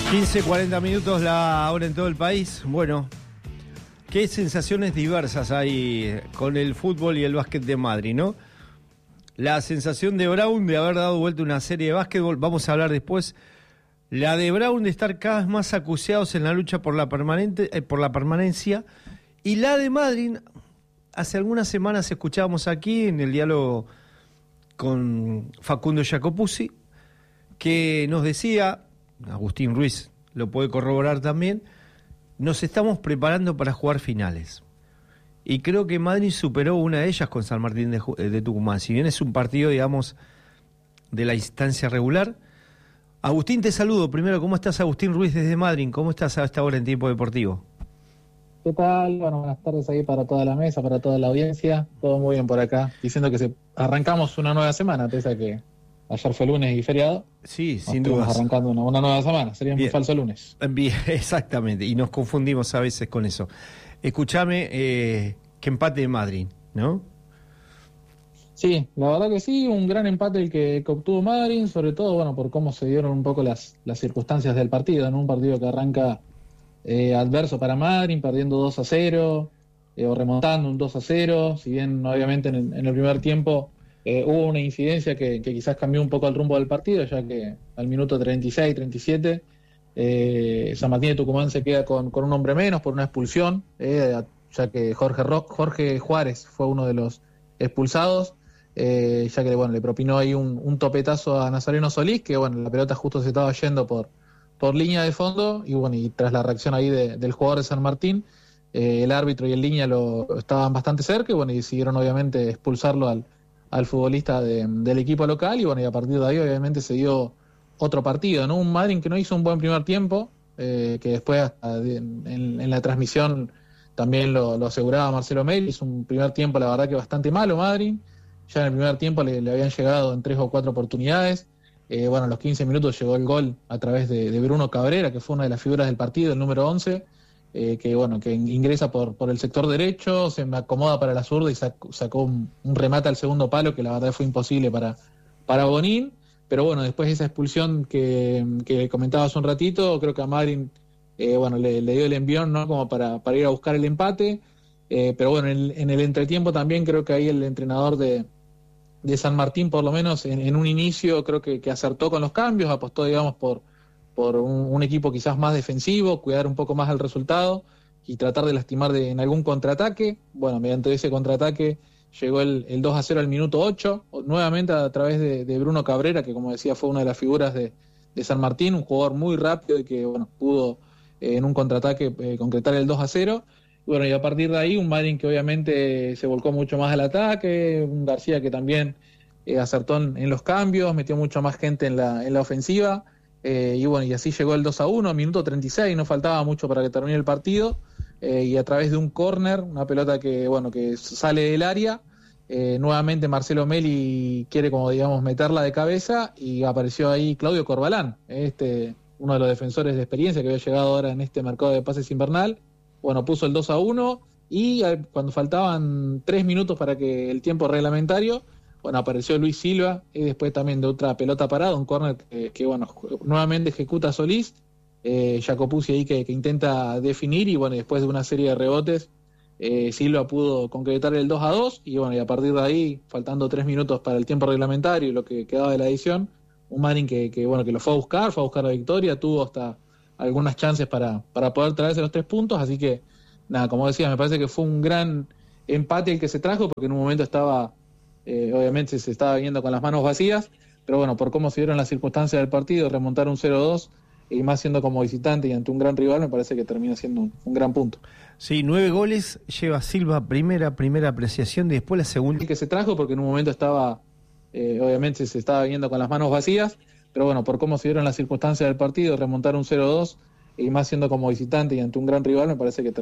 15:40 minutos la hora en todo el país. Bueno, qué sensaciones diversas hay con el fútbol y el básquet de Madrid, ¿no? La sensación de Brown de haber dado vuelta una serie de básquetbol, vamos a hablar después. La de Brown de estar cada vez más acuciados en la lucha por la permanencia. Y la de Madrid, hace algunas semanas escuchábamos aquí en el diálogo con Facundo Jacopuzzi, que nos decía, Agustín Ruiz lo puede corroborar también, nos estamos preparando para jugar finales. Y creo que Madrid superó una de ellas con San Martín de Tucumán. Si bien es un partido, digamos, de la instancia regular. Agustín, te saludo. Primero, ¿cómo estás? Agustín Ruiz desde Madrid. ¿Cómo estás a esta hora en Tiempo Deportivo? ¿Qué tal? Bueno, buenas tardes ahí para toda la mesa, para toda la audiencia. Todo muy bien por acá. Diciendo que arrancamos una nueva semana, pese a que ayer fue lunes y feriado. Sí, sin duda. Arrancando una nueva semana. Sería un falso lunes. Bien, exactamente. Y nos confundimos a veces con eso. Escúchame, que empate de Madrid, ¿no? Sí, la verdad que sí, un gran empate el que obtuvo Madrid, sobre todo, bueno, por cómo se dieron un poco las circunstancias del partido, ¿no? Un partido que arranca adverso para Madrid, perdiendo 2-0, o remontando un 2-0, si bien obviamente en el primer tiempo hubo una incidencia que quizás cambió un poco el rumbo del partido, ya que al minuto 36, 37, San Martín de Tucumán se queda con un hombre menos por una expulsión, ya que Jorge Juárez fue uno de los expulsados, ya que bueno, le propinó ahí un topetazo a Nazareno Solís, que bueno, la pelota justo se estaba yendo por línea de fondo, y bueno, y tras la reacción ahí del jugador de San Martín, el árbitro y el línea estaban bastante cerca, y bueno, y decidieron obviamente expulsarlo al futbolista del equipo local, y bueno, y a partir de ahí obviamente se dio otro partido, ¿no? Un Madrid que no hizo un buen primer tiempo, que después hasta en la transmisión también lo aseguraba Marcelo Mel. Hizo un primer tiempo la verdad que bastante malo Madrid. Ya en el primer tiempo le habían llegado en 3 o 4 oportunidades. Bueno, a los 15 minutos llegó el gol a través de Bruno Cabrera, que fue una de las figuras del partido, el número 11, que ingresa por el sector derecho, se me acomoda para la zurda y sacó un remate al segundo palo, que la verdad fue imposible para Bonín. Pero bueno, después de esa expulsión que comentaba hace un ratito, creo que a Madrid bueno, le dio el envión, ¿no? Como para ir a buscar el empate. Pero bueno, en el entretiempo también creo que ahí el entrenador de San Martín, por lo menos en un inicio, creo que acertó con los cambios, apostó, digamos, por un equipo quizás más defensivo, cuidar un poco más el resultado y tratar de lastimar en algún contraataque. Bueno, mediante ese contraataque llegó el 2-0 al minuto 8, nuevamente a través de Bruno Cabrera, que como decía fue una de las figuras de San Martín, un jugador muy rápido y que bueno, pudo en un contraataque concretar el 2-0. Bueno, y a partir de ahí un Madrid que obviamente se volcó mucho más al ataque, un García que también acertó en los cambios, metió mucho más gente en la ofensiva, y bueno, y así llegó el 2-1, minuto 36, no faltaba mucho para que termine el partido, y a través de un córner, una pelota que sale del área, nuevamente Marcelo Meli quiere, como digamos, meterla de cabeza, y apareció ahí Claudio Corbalán, uno de los defensores de experiencia que había llegado ahora en este mercado de pases invernal. Bueno, puso el 2-1 y cuando faltaban 3 minutos para que el tiempo reglamentario, bueno, apareció Luis Silva, y después también de otra pelota parada, un córner que bueno, nuevamente ejecuta Solís, Jacopuzzi ahí que intenta definir, y bueno, después de una serie de rebotes, Silva pudo concretar el 2-2, y bueno, y a partir de ahí, faltando 3 minutos para el tiempo reglamentario y lo que quedaba de la edición, un Madrid que lo fue a buscar la victoria, tuvo hasta algunas chances para poder traerse los 3 puntos, así que nada, como decía, me parece que fue un gran empate el que se trajo, porque en un momento estaba, obviamente se estaba viendo con las manos vacías, pero bueno, por cómo se dieron las circunstancias del partido, remontar un 0-2, y más siendo como visitante y ante un gran rival, me parece que termina siendo un gran punto. Sí, 9 goles lleva Silva, primera apreciación, y después la segunda. El que se trajo, porque en un momento estaba, obviamente se estaba viendo con las manos vacías, pero bueno, por cómo se dieron las circunstancias del partido, remontar un 0-2, y más siendo como visitante y ante un gran rival, me parece que